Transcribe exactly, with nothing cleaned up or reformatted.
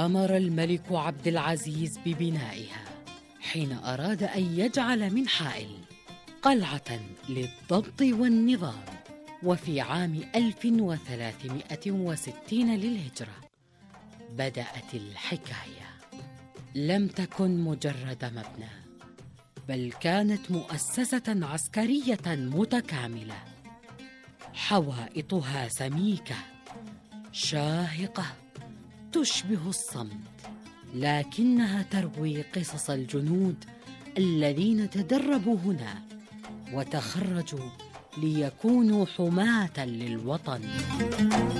أمر الملك عبد العزيز ببنائها حين أراد أن يجعل من حائل قلعة للضبط والنظام. وفي عام ألف وثلاثمائة وستين للهجرة بدأت الحكاية. لم تكن مجرد مبنى، بل كانت مؤسسة عسكرية متكاملة، حوائطها سميكة شاهقة تشبه الصمت، لكنها تروي قصص الجنود الذين تدربوا هنا وتخرجوا ليكونوا حماة للوطن.